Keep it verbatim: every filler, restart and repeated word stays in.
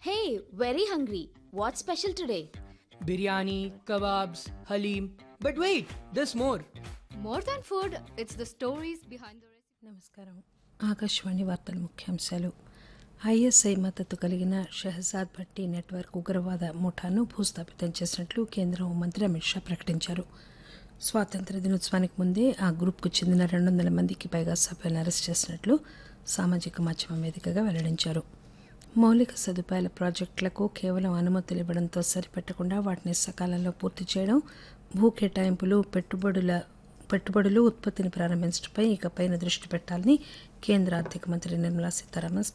Hey, very hungry. What's special today? Biryani, kebabs, halim. But wait, there's more. More than food, it's the stories behind the recipe. నమస్కారం ఆకాశవాణి వార్తల ముఖ్యాంశాలు ISI మద్దతు కలిగిన Shehzad Bhatti network ఉగ్రవాద ముఠాను భూస్థాపితం చేసినట్లు కేంద్ర హోంమంత్రి అమిత్ షా ప్రకటించారు. స్వాతంత్ర దినోత్సవానికి ముందే ఆ గ్రూప్కు చెందిన రెండు వందల మందికి పైగా సభ్యులను అరెస్ట్ చేసినట్లు సామాజిక మాధ్యమం వేదికగా వెల్లడించారు. మౌలిక సదుపాయాల ప్రాజెక్టులకు కేవలం అనుమతులు ఇవ్వడంతో సరిపెట్టకుండా వాటిని సకాలంలో పూర్తి చేయడం, భూ కేటాయింపులు, పెట్టుబడుల పెట్టుబడులు ఉత్పత్తిని ప్రారంభించడంపై ఇకపైన దృష్టి పెట్టాలని కేంద్ర ఆర్థిక మంత్రి నిర్మలా సీతారామన్